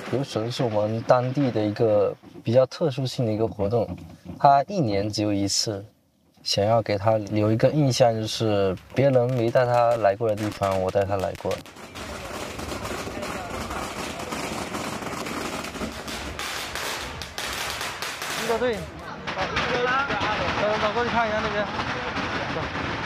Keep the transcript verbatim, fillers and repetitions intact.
游神是我们当地的一个比较特殊性的一个活动，它一年只有一次。想要给他留一个印象，就是别人没带他来过的地方，我带他来过。一个队，好，一个啦，呃，往过去看一下那边。走。